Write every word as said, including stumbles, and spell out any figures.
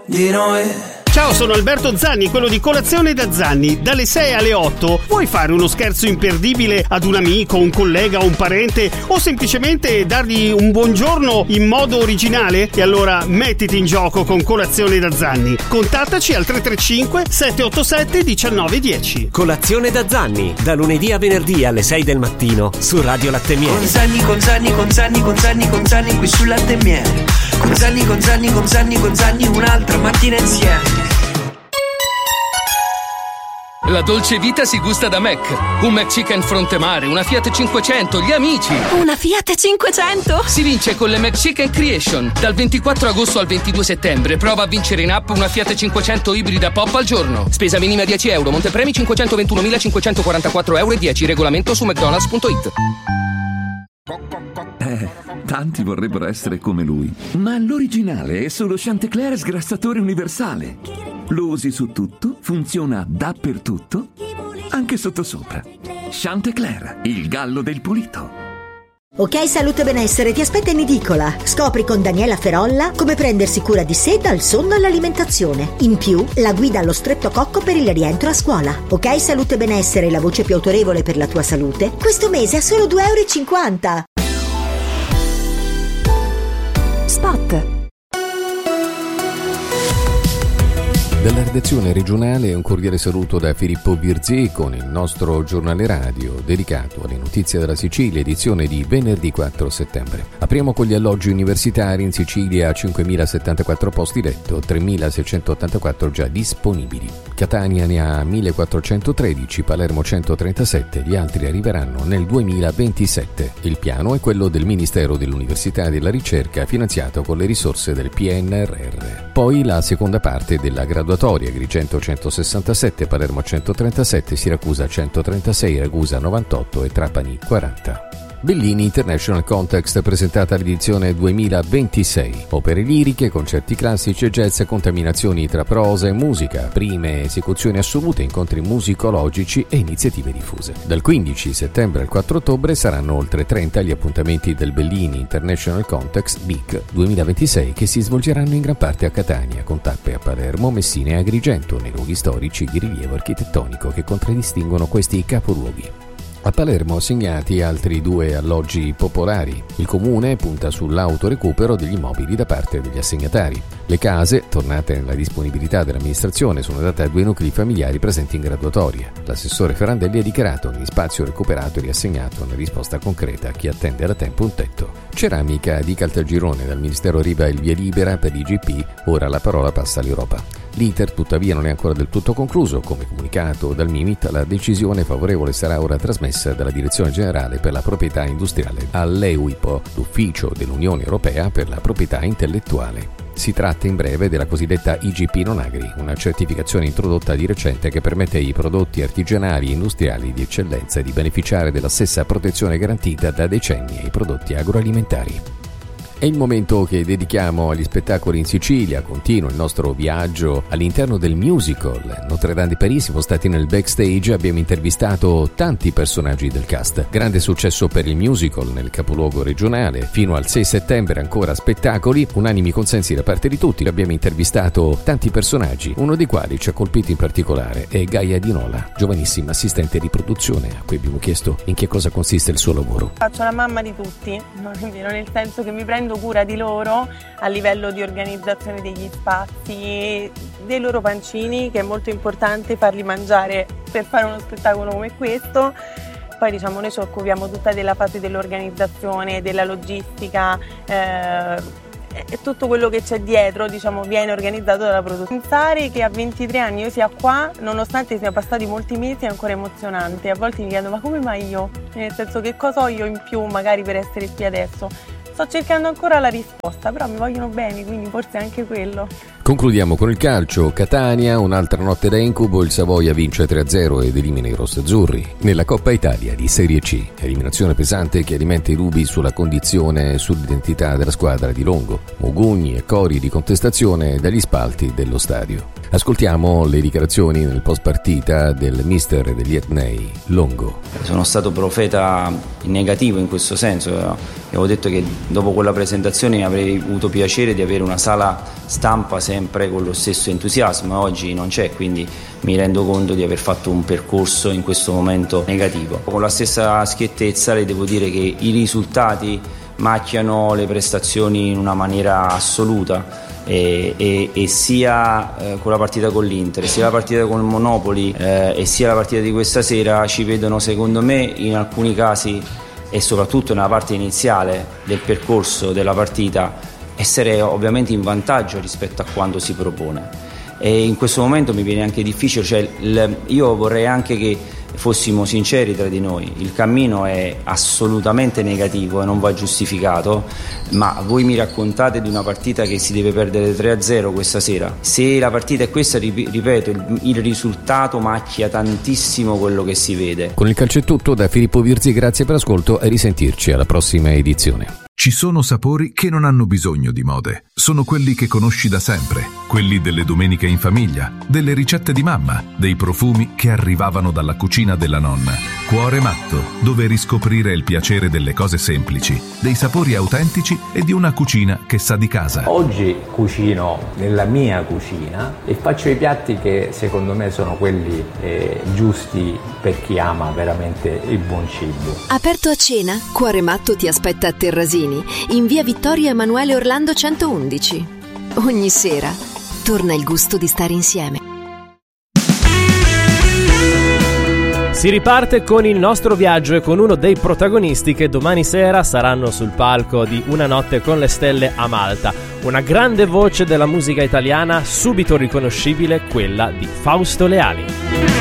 di noi. Ciao, sono Alberto Zanni, quello di Colazione da Zanni. Dalle sei alle otto vuoi fare uno scherzo imperdibile ad un amico, un collega, un parente o semplicemente dargli un buongiorno in modo originale? E allora mettiti in gioco con Colazione da Zanni. Contattaci al tre tre cinque sette otto sette uno nove uno zero. Colazione da Zanni, da lunedì a venerdì alle sei del mattino su Radio Latte Miele. Con Zanni, con Zanni, con Zanni, con Zanni, con Zanni qui su Latte Miele. Con Zanni, con Zanni, con Zanni, con Zanni un'altra mattina insieme. La dolce vita si gusta da Mac. Un McChicken fronte mare, una Fiat cinquecento, gli amici. Una Fiat cinquecento? Si vince con le McChicken Creation. Dal ventiquattro agosto al ventidue settembre prova a vincere in app una Fiat cinquecento ibrida pop al giorno. Spesa minima dieci euro, montepremi cinquecentoventunomilacinquecentoquarantaquattro euro e dieci. Regolamento su mcdonalds punto it. Eh, tanti vorrebbero essere come lui, ma l'originale è solo Chantecler sgrassatore universale. Lo usi su tutto, funziona dappertutto, anche sottosopra. Chantecler, il gallo del pulito. Ok Salute Benessere ti aspetta in edicola. Scopri con Daniela Ferolla come prendersi cura di sé dal sonno all'alimentazione. In più, la guida allo streptococco per il rientro a scuola. Ok Salute Benessere, la voce più autorevole per la tua salute, questo mese a solo due euro e cinquanta. Spot. Dalla redazione regionale un cordiale saluto da Filippo Birzì con il nostro giornale radio dedicato alle notizie della Sicilia, edizione di venerdì quattro settembre. Apriamo con gli alloggi universitari. In Sicilia cinquemilasettantaquattro posti letto, tremilaseicentottantaquattro già disponibili. Catania ne ha millequattrocentotredici, Palermo centotrentasette, gli altri arriveranno nel duemilaventisette. Il piano è quello del Ministero dell'Università e della Ricerca, finanziato con le risorse del P N R R. Poi la seconda parte della graduatoria: Agrigento centosessantasette, Palermo centotrentasette, Siracusa centotrentasei, Ragusa novantotto e Trapani quaranta. Bellini International Context, presentata l'edizione duemilaventisei. Opere liriche, concerti classici e jazz, contaminazioni tra prosa e musica, prime esecuzioni assolute, incontri musicologici e iniziative diffuse. Dal quindici settembre al quattro ottobre saranno oltre trenta gli appuntamenti del Bellini International Context B I C duemilaventisei, che si svolgeranno in gran parte a Catania, con tappe a Palermo, Messina e Agrigento, nei luoghi storici di rilievo architettonico che contraddistinguono questi capoluoghi. A Palermo assegnati altri due alloggi popolari. Il comune punta sull'autorecupero degli immobili da parte degli assegnatari. Le case, tornate nella disponibilità dell'amministrazione, sono date a due nuclei familiari presenti in graduatoria. L'assessore Ferrandelli ha dichiarato che spazio recuperato e riassegnato una risposta concreta a chi attende da tempo un tetto. Ceramica di Caltagirone, dal Ministero arriva il via libera per l'I G P, ora la parola passa all'Europa. L'iter tuttavia non è ancora del tutto concluso. Come comunicato dal Mimit, la decisione favorevole sarà ora trasmessa dalla Direzione Generale per la Proprietà Industriale all'EUIPO, l'Ufficio dell'Unione Europea per la Proprietà Intellettuale. Si tratta in breve della cosiddetta I G P non agri, una certificazione introdotta di recente che permette ai prodotti artigianali e industriali di eccellenza di beneficiare della stessa protezione garantita da decenni ai prodotti agroalimentari. È il momento che dedichiamo agli spettacoli in Sicilia. Continua il nostro viaggio all'interno del musical Notre Dame de Paris. Siamo stati nel backstage, abbiamo intervistato tanti personaggi del cast. Grande successo per il musical nel capoluogo regionale. Fino al sei settembre ancora spettacoli, unanimi consensi da parte di tutti. Abbiamo intervistato tanti personaggi, uno dei quali ci ha colpito in particolare è Gaia Dinola, giovanissima assistente di produzione, a cui abbiamo chiesto in che cosa consiste il suo lavoro. Faccio la mamma di tutti, quindi nel senso che mi prendo cura di loro a livello di organizzazione degli spazi, dei loro pancini, che è molto importante farli mangiare per fare uno spettacolo come questo. Poi diciamo noi ci occupiamo tutta della fase dell'organizzazione, della logistica, eh, e tutto quello che c'è dietro, diciamo, viene organizzato dalla produzione. Pensare che a ventitré anni io sia qua, nonostante siano passati molti mesi, è ancora emozionante. A volte mi chiedo: ma come mai io? Nel senso, che cosa ho io in più magari per essere qui adesso? Sto cercando ancora la risposta, però mi vogliono bene, quindi forse anche quello. Concludiamo con il calcio. Catania, un'altra notte da incubo, il Savoia vince tre a zero ed elimina i rossazzurri nella Coppa Italia di Serie C. Eliminazione pesante che alimenta i dubbi sulla condizione e sull'identità della squadra di Longo. Mugugni e cori di contestazione dagli spalti dello stadio. Ascoltiamo le dichiarazioni nel post partita del mister degli etnei, Longo. Sono stato profeta in negativo in questo senso, avevo detto che dopo quella presentazione avrei avuto piacere di avere una sala stampa sempre con lo stesso entusiasmo, e oggi non c'è, quindi mi rendo conto di aver fatto un percorso in questo momento negativo. Con la stessa schiettezza le devo dire che i risultati macchiano le prestazioni in una maniera assoluta. E, e, e sia eh, con la partita con l'Inter, sia la partita con il Monopoli eh, e sia la partita di questa sera ci vedono, secondo me, in alcuni casi e soprattutto nella parte iniziale del percorso della partita, essere ovviamente in vantaggio rispetto a quando si propone. E in questo momento mi viene anche difficile, cioè il, io vorrei anche che fossimo sinceri tra di noi, il cammino è assolutamente negativo e non va giustificato, ma voi mi raccontate di una partita che si deve perdere tre a zero questa sera. Se la partita è questa, ripeto, il, il risultato macchia tantissimo quello che si vede. Con il calcio è tutto, da Filippo Virzi, grazie per l'ascolto e risentirci alla prossima edizione. Ci sono sapori che non hanno bisogno di mode. Sono quelli che conosci da sempre, quelli delle domeniche in famiglia, delle ricette di mamma, dei profumi che arrivavano dalla cucina della nonna. Cuore Matto, dove riscoprire il piacere delle cose semplici, dei sapori autentici e di una cucina che sa di casa. Oggi cucino nella mia cucina e faccio i piatti che secondo me sono quelli eh, giusti per chi ama veramente il buon cibo. Aperto a cena, Cuore Matto ti aspetta a Terrasini, in via Vittorio Emanuele Orlando centoundici. Ogni sera torna il gusto di stare insieme. Si riparte con il nostro viaggio e con uno dei protagonisti che domani sera saranno sul palco di Una notte con le stelle a Malta. Una grande voce della musica italiana, subito riconoscibile, quella di Fausto Leali.